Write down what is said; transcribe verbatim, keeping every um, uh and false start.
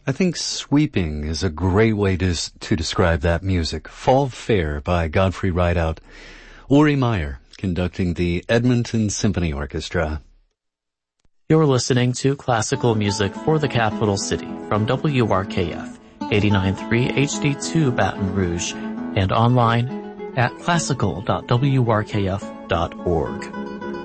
I think sweeping is a great way to, to describe that music. Fall Fair by Godfrey Rideout. Uri Meyer conducting the Edmonton Symphony Orchestra. You're listening to classical music for the capital city from W R K F eighty-nine point three H D two Baton Rouge and online at classical dot w r k f dot org.